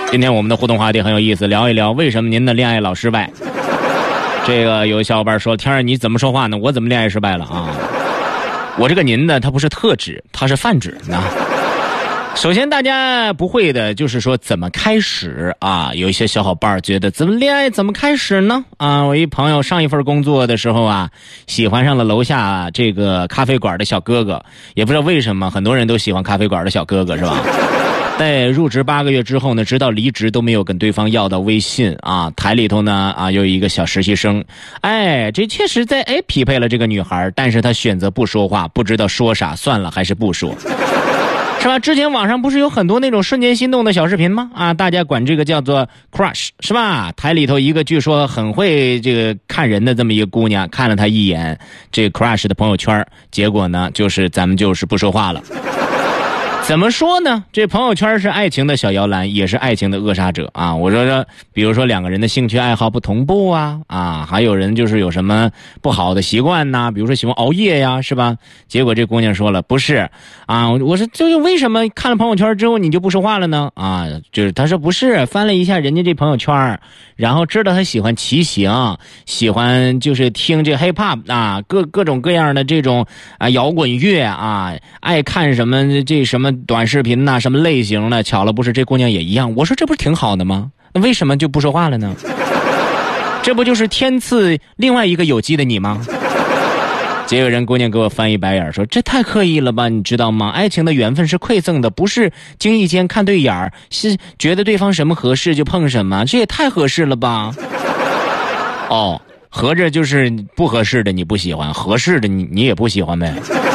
今天我们的互动话题很有意思，聊一聊为什么您的恋爱老失败。这个有小伙伴说，天儿你怎么说话呢？我怎么恋爱失败了啊？我这个您呢，它不是特指，它是泛指呢。首先大家不会的就是说怎么开始啊？有一些小伙伴觉得怎么恋爱怎么开始呢？啊，我一朋友上一份工作的时候啊，喜欢上了楼下这个咖啡馆的小哥哥，也不知道为什么很多人都喜欢咖啡馆的小哥哥是吧？在入职8个月之后呢，直到离职都没有跟对方要到微信啊。台里头呢啊有一个小实习生，这确实在匹配了这个女孩，但是他选择不说话，不知道说啥，算了还是不说。是吧？之前网上不是有很多那种瞬间心动的小视频吗？啊，大家管这个叫做 crush 是吧？台里头一个据说很会这个看人的这么一个姑娘，看了他一眼，这 crush 的朋友圈，结果呢就是咱们就是不说话了。怎么说呢？这朋友圈是爱情的小摇篮，也是爱情的扼杀者啊！我说，比如说两个人的兴趣爱好不同步啊，还有人就是有什么不好的习惯呐，比如说喜欢熬夜呀，是吧？结果这姑娘说了，不是啊，我说就是为什么看了朋友圈之后你就不说话了呢？啊，就是他说不是，翻了一下人家这朋友圈，然后知道他喜欢骑行，喜欢就是听这 hip hop 啊，各种各样的这种啊摇滚乐啊，爱看什么这什么短视频呐，什么类型的，巧了不是这姑娘也一样。我说这不是挺好的吗？那为什么就不说话了呢？这不就是天赐另外一个有机的你吗？结果人姑娘给我翻一白眼说，这太刻意了吧，你知道吗？爱情的缘分是馈赠的，不是经意间看对眼儿，是觉得对方什么合适就碰什么，这也太合适了吧。哦，合着就是不合适的你不喜欢，合适的你也不喜欢呗。